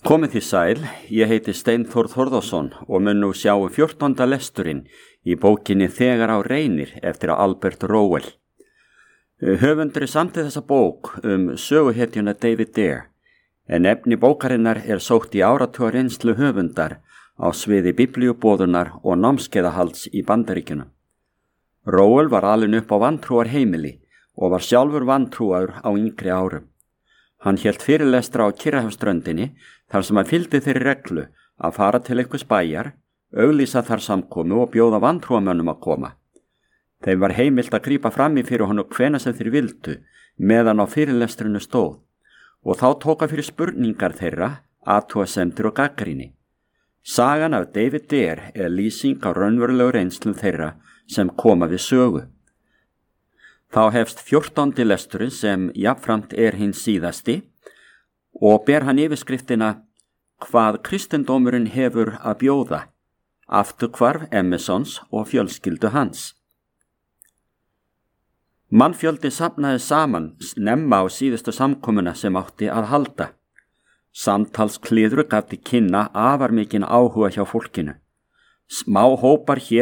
Komið þið sæl, ég heiti Steinþór Þórðarson og mun nú sjá 14. lesturinn í bókinni Þegar á reynir eftir Albert Rowell. Höfundur samdi þessa bók söguhetjuna David Dare, en efni bókarinnar sótt í áratuga reynslu höfundar á sviði biblíuboðunar og námskeiðahalds í Bandaríkjunum. Rowell var alinn upp á vantrúar heimili og var sjálfur vantrúaður á yngri árum. Hann hélt fyrirlestra á Kyrrahafsströndinni þar sem hann fylgdi þeirri reglu að fara til einhvers bæjar, auglýsa þar samkomu og bjóða vantrúamönnum að koma. Þeim var heimilt að grípa fram í fyrir honum hvenær sem þeir vildu meðan á fyrirlestrinu stóð og þá tóka fyrir spurningar þeirra, athugasemdir og gagnrýni. Sagan af David Dare lýsing á raunverulegu reynslum þeirra sem koma við sögu. Þá hefst 14. lesturinn sem jafnframt hinn síðasti og ber hann yfirskriftina Hvað kristindómurinn hefur að bjóða, afturhvarf Emersons og fjölskyldu hans. Mannfjöldi safnaði saman snemma á síðustu samkomuna sem átti að halda. Samtalskliður gaf til kynna afar mikinn áhuga hjá fólkinu. Smá hópar hér